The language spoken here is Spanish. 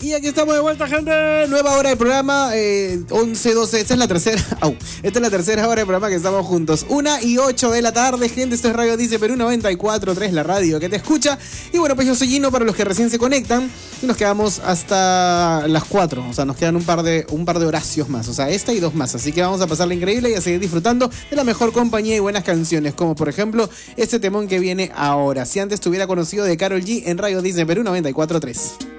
aquí estamos de vuelta, gente. Nueva hora de programa, 11, 12. Esta es la tercera. Esta es la tercera hora de programa que estamos juntos. 1:08 de la tarde, gente. Esto es Radio Dice Perú 94.3, la radio que te escucha. Y bueno, pues yo soy Gino para los que recién se conectan. Y nos quedamos hasta las 4. O sea, nos quedan un par de Horacios más. O sea, esta y dos más. Así que vamos a pasarla increíble y a seguir disfrutando de la mejor compañía y buenas canciones. Como por ejemplo, este temón que viene ahora. Si antes te hubiera conocido de Karol G en Radio Dice Perú 94.3.